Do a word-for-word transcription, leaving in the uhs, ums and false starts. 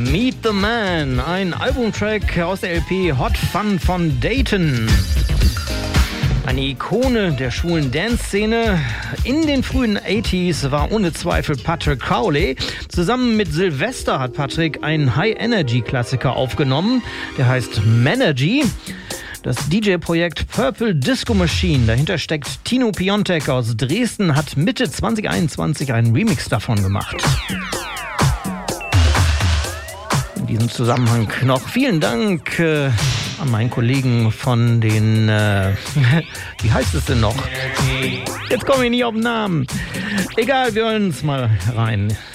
Meet the Man, ein Albumtrack aus der L P Hot Fun von Dayton. Eine Ikone der schwulen Dance-Szene in den frühen achtziger war ohne Zweifel Patrick Cowley. Zusammen mit Sylvester hat Patrick einen High-Energy-Klassiker aufgenommen, der heißt Menergy. Das D J-Projekt Purple Disco Machine, dahinter steckt Tino Piontek aus Dresden, hat Mitte zwanzig einundzwanzig einen Remix davon gemacht. In diesem Zusammenhang noch vielen Dank äh, an meinen Kollegen von den, äh, wie heißt es denn noch? Jetzt komme ich nicht auf den Namen. Egal, wir hören uns mal rein.